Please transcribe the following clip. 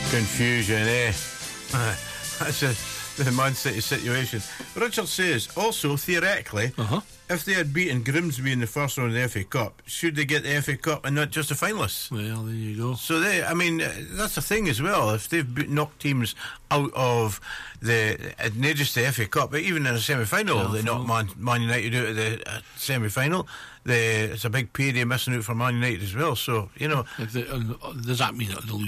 Confusion, eh? That's the Man City situation. Richard says, also, theoretically, if they had beaten Grimsby in the first round of the FA Cup, should they get the FA Cup and not just the finalists? Well, there you go. So that's the thing as well. If they've knocked teams out of not just the FA Cup, but even in a semi-final, they knocked Man United out of the semi-final. It's a big payday missing out for Man United as well. So, does that mean that they'll lose